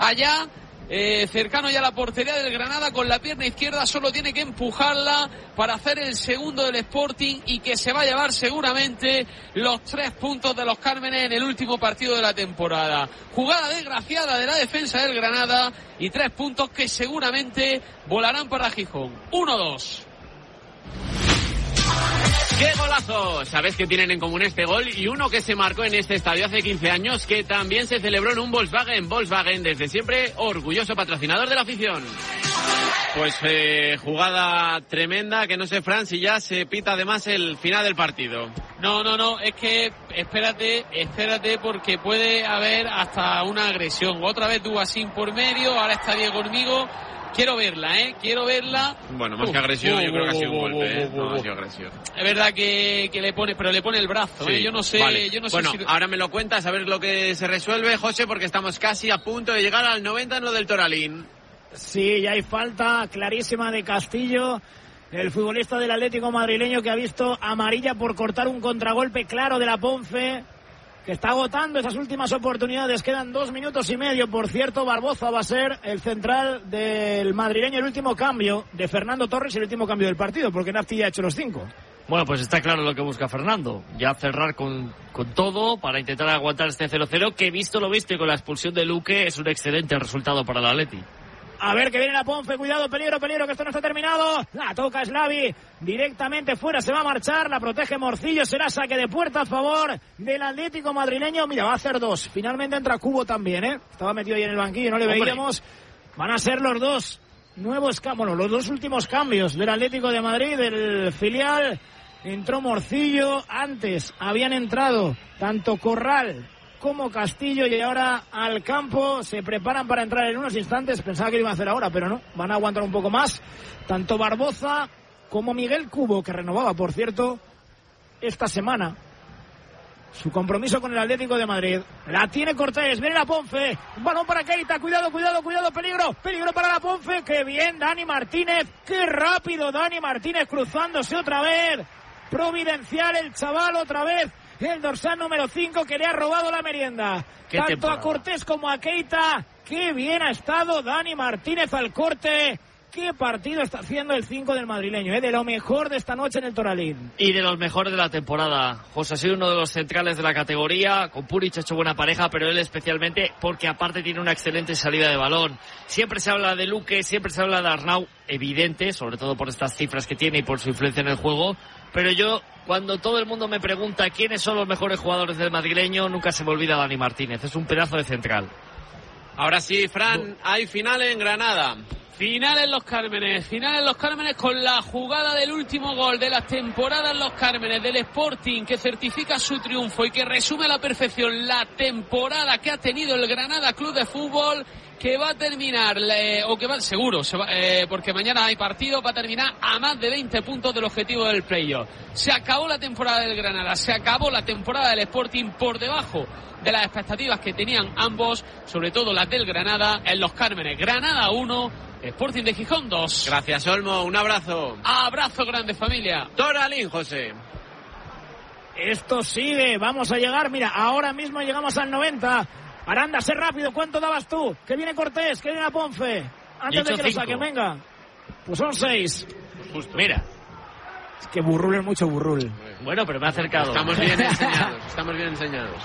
allá, cercano ya a la portería del Granada, con la pierna izquierda, solo tiene que empujarla para hacer el segundo del Sporting y que se va a llevar seguramente los 3 puntos de los Cármenes en el último partido de la temporada. Jugada desgraciada de la defensa del Granada y 3 puntos que seguramente volarán para Gijón. 1-2. ¡Qué golazo! Sabes que tienen en común este gol y uno que se marcó en este estadio hace 15 años, que también se celebró en un Volkswagen. Volkswagen, desde siempre, orgulloso patrocinador de la afición. Pues jugada tremenda, que no sé, Fran, si ya se pita además el final del partido. No, es que espérate, porque puede haber hasta una agresión. Otra vez Dubasín por medio, ahora está Diego Hormigo. Quiero verla. Bueno, más que agresión, yo creo que ha sido un golpe, no ha sido agresión. Es verdad que le pone, pero le pone el brazo, sí, yo no sé, vale. Bueno, si... ahora me lo cuentas, a ver lo que se resuelve, José, porque estamos casi a punto de llegar al 90 en lo del Toralín. Sí, ya hay falta clarísima de Castillo, el futbolista del Atlético madrileño, que ha visto amarilla por cortar un contragolpe claro de la Ponce, que está agotando esas últimas oportunidades. Quedan 2 minutos y medio. Por cierto, Barboza va a ser el central del madrileño, el último cambio de Fernando Torres y el último cambio del partido, porque Nafti ya ha hecho los 5. Bueno, pues está claro lo que busca Fernando, ya cerrar con todo para intentar aguantar este 0-0, que visto lo visto y con la expulsión de Luque es un excelente resultado para el Atleti. A ver que viene la Ponce, cuidado, peligro, que esto no está terminado. La toca Slavi, directamente fuera, se va a marchar, la protege Morcillo, será saque de puerta a favor del Atlético madrileño. Mira, va a hacer 2, finalmente entra Cubo también, estaba metido ahí en el banquillo, no le veíamos. Van a ser los 2 nuevos cambios, los 2 últimos cambios del Atlético de Madrid, del filial. Entró Morcillo, antes habían entrado tanto Corral como Castillo y ahora al campo se preparan para entrar en unos instantes. Pensaba que lo iban a hacer ahora, pero no, van a aguantar un poco más. Tanto Barboza como Miguel Cubo, que renovaba, por cierto, esta semana su compromiso con el Atlético de Madrid. La tiene Cortés, viene la Ponce, un balón para Keita, cuidado, peligro para la Ponce. ¡Qué bien Dani Martínez! ¡Qué rápido Dani Martínez cruzándose otra vez! Providencial el chaval otra vez. El dorsal número 5 que le ha robado la merienda. Tanto a Cortés como a Keita. Qué bien ha estado Dani Martínez al corte. Qué partido está haciendo el 5 del madrileño, de lo mejor de esta noche en el Toralín. Y de los mejores de la temporada. José ha sido uno de los centrales de la categoría. Con Puric ha hecho buena pareja, pero él especialmente porque aparte tiene una excelente salida de balón. Siempre se habla de Luque, siempre se habla de Arnau, evidente, sobre todo por estas cifras que tiene y por su influencia en el juego. Pero yo, cuando todo el mundo me pregunta quiénes son los mejores jugadores del madrileño, nunca se me olvida Dani Martínez. Es un pedazo de central. Ahora sí, Fran, hay final en Granada. Final en Los Cármenes con la jugada del último gol de la temporada en Los Cármenes del Sporting, que certifica su triunfo y que resume a la perfección la temporada que ha tenido el Granada Club de Fútbol, que va a terminar, porque mañana hay partido, va a terminar a más de 20 puntos del objetivo del playoff. Se acabó la temporada del Granada, se acabó la temporada del Sporting por debajo de las expectativas que tenían ambos, sobre todo las del Granada, en Los Cármenes. Granada 1, Sporting de Gijón 2. Gracias, Olmo, un abrazo. Abrazo grande, familia. Toralín, José. Esto sigue, vamos a llegar, mira, ahora mismo llegamos al 90. Aranda, sé rápido, ¿cuánto dabas tú? Que viene Cortés, que viene la Ponce. Antes de que lo saquen, venga. Pues son 6. Justo. Mira. Es que Burrul es mucho Burrul. Bueno, pero me ha acercado. Estamos bien enseñados.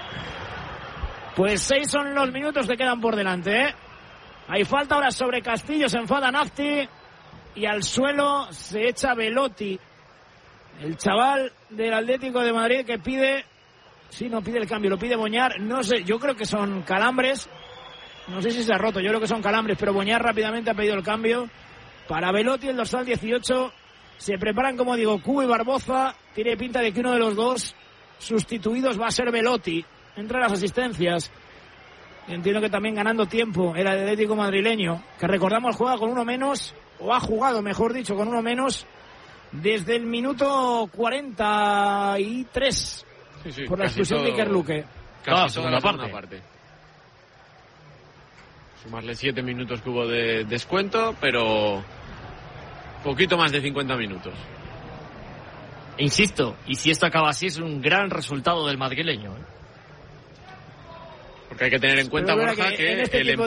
Pues 6 son los minutos que quedan por delante, Hay falta ahora sobre Castillo, se enfada Nafti y al suelo se echa Velotti. El chaval del Atlético de Madrid que pide... Sí, no pide el cambio, lo pide Boñar. No sé, yo creo que son calambres. No sé si se ha roto, yo creo que son calambres, pero Boñar rápidamente ha pedido el cambio. Para Velotti, el dorsal 18. Se preparan, como digo, Cubo y Barboza. Tiene pinta de que uno de los dos sustituidos va a ser Velotti. Entre las asistencias. Entiendo que también ganando tiempo el Atlético madrileño, que recordamos juega con uno menos, o ha jugado, mejor dicho, con uno menos, desde el minuto 43. Sí, por la expulsión de Iker Luque. Casi toda la segunda parte. Sumarle 7 minutos que hubo de descuento, pero poquito más de 50 minutos. Insisto, y si esto acaba así es un gran resultado del madrileño. Porque hay que tener en cuenta, Borja, que el